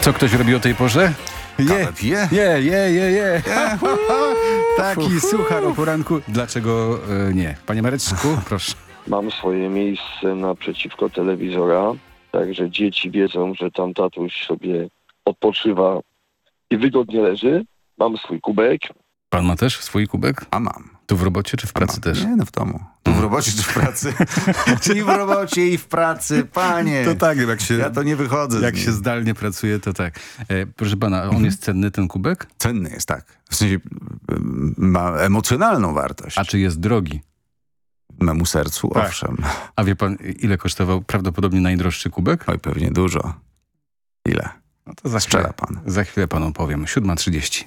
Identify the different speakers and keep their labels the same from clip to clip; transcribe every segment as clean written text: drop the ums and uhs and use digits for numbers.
Speaker 1: Co ktoś robi o tej porze?
Speaker 2: Kawę pije?
Speaker 1: Je. Taki suchar o poranku. Dlaczego nie? Panie Mareczku, proszę.
Speaker 3: Mam swoje miejsce naprzeciwko telewizora, także dzieci wiedzą, że tam tatuś sobie odpoczywa i wygodnie leży. Mam swój kubek.
Speaker 1: Pan ma też swój kubek?
Speaker 2: A mam.
Speaker 1: Tu w robocie czy w pracy też?
Speaker 2: Nie, no w domu. Tu w robocie czy w pracy? I w robocie i w pracy, panie.
Speaker 1: To tak, jak się...
Speaker 2: Ja to nie wychodzę.
Speaker 1: Jak się zdalnie pracuje, to tak. Proszę pana, on jest cenny, ten kubek?
Speaker 2: Cenny jest, tak. W sensie ma emocjonalną wartość.
Speaker 1: A czy jest drogi?
Speaker 2: Memu sercu,
Speaker 1: Tak.
Speaker 2: owszem.
Speaker 1: A wie pan, ile kosztował prawdopodobnie najdroższy kubek?
Speaker 2: Oj, pewnie dużo. Ile?
Speaker 1: No to za
Speaker 2: Strzela pan.
Speaker 1: Za chwilę panu powiem. 7:30.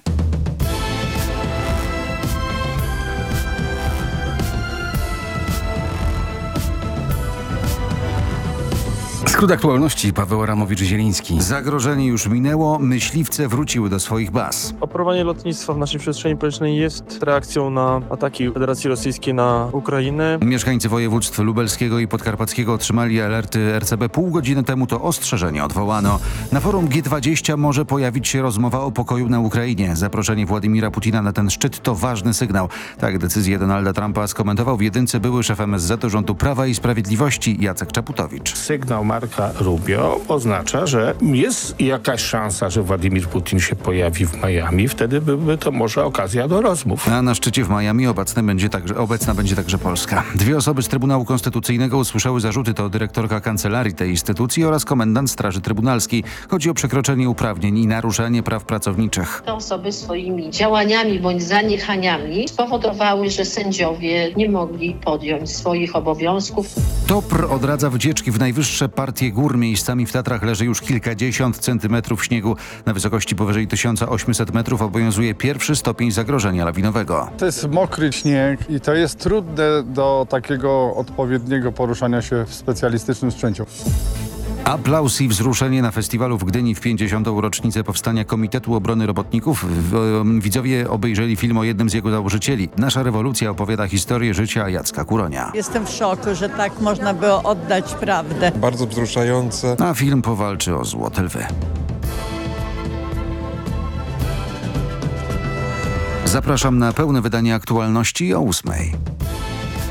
Speaker 1: Skrót aktualności. Paweł Adamowicz-Zieliński.
Speaker 2: Zagrożenie już minęło, myśliwce wróciły do swoich baz.
Speaker 4: Operowanie lotnictwa w naszej przestrzeni powietrznej jest reakcją na ataki Federacji Rosyjskiej na Ukrainę.
Speaker 2: Mieszkańcy województw lubelskiego i podkarpackiego otrzymali alerty RCB pół godziny temu, to ostrzeżenie odwołano. Na forum G20 może pojawić się rozmowa o pokoju na Ukrainie. Zaproszenie Władimira Putina na ten szczyt to ważny sygnał. Tak decyzję Donalda Trumpa skomentował w jedynce były szef MSZ rządu Prawa i Sprawiedliwości Jacek Czaputowicz.
Speaker 5: Sygnał Marka Rubio oznacza, że jest jakaś szansa, że Władimir Putin się pojawi w Miami. Wtedy byłby to może okazja do rozmów.
Speaker 2: A na szczycie w Miami obecna będzie także Polska. Dwie osoby z Trybunału Konstytucyjnego usłyszały zarzuty, to dyrektorka kancelarii tej instytucji oraz komendant Straży Trybunalskiej. Chodzi o przekroczenie uprawnień i naruszenie praw pracowniczych.
Speaker 6: Te osoby swoimi działaniami bądź zaniechaniami spowodowały, że sędziowie nie mogli podjąć swoich obowiązków.
Speaker 2: TOPR odradza wycieczki w najwyższe partie gór. Miejscami w Tatrach leży już kilkadziesiąt centymetrów śniegu. Na wysokości powyżej 1800 metrów obowiązuje pierwszy stopień zagrożenia lawinowego.
Speaker 7: To jest mokry śnieg i to jest trudne do takiego odpowiedniego poruszania się w specjalistycznym sprzęciu.
Speaker 2: Aplauz i wzruszenie na festiwalu w Gdyni w 50. rocznicę powstania Komitetu Obrony Robotników. Widzowie obejrzeli film o jednym z jego założycieli. Nasza rewolucja opowiada historię życia Jacka Kuronia.
Speaker 8: Jestem w szoku, że tak można było oddać prawdę.
Speaker 9: Bardzo wzruszające.
Speaker 2: A film powalczy o złote lwy. Zapraszam na pełne wydanie aktualności o 8:00.